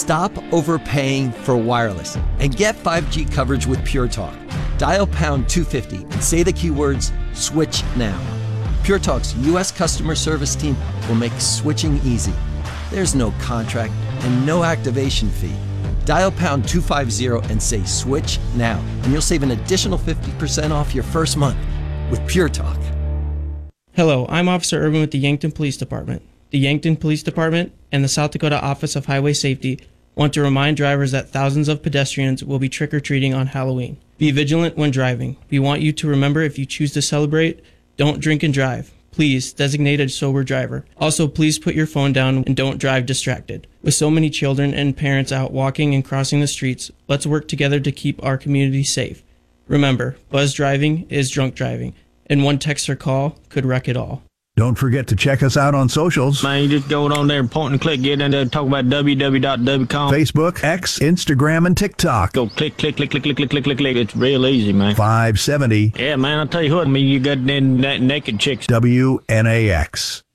Stop overpaying for wireless and get 5G coverage with Pure Talk. Dial pound 250 and say the keywords switch now. Pure Talk's U.S. customer service team will make switching easy. There's no contract and no activation fee. Dial pound 250 and say switch now, and you'll save an additional 50% off your first month with Pure Talk. Hello, I'm Officer Urban with the Yankton Police Department. The Yankton Police Department and the South Dakota Office of Highway Safety want to remind drivers that thousands of pedestrians will be trick-or-treating on Halloween. Be vigilant when driving. We want you to remember, if you choose to celebrate, don't drink and drive. Please designate a sober driver. Also, please put your phone down and don't drive distracted. With so many children and parents out walking and crossing the streets, let's work together to keep our community safe. Remember, buzz driving is drunk driving, and one text or call could wreck it all. Don't forget to check us out on socials. Man, you just go on there and point and click, get in there, talk about www.wcom. Facebook, X, Instagram, and TikTok. Go click. It's real easy, man. 570. Yeah, man, I'll tell you what, you got them naked chicks. WNAX.